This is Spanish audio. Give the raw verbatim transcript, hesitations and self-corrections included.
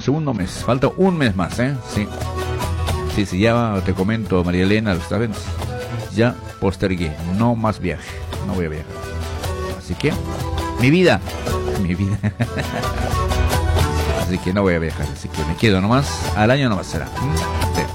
segundo mes. Falta un mes más, ¿eh? Sí. Sí, sí, ya te comento, María Elena, ¿sabes? Ya postergué. No más viaje. No voy a viajar. Así que, mi vida. Mi vida. Así que no voy a viajar. Así que me quedo nomás. Al año nomás será. ¿Mm? Sí.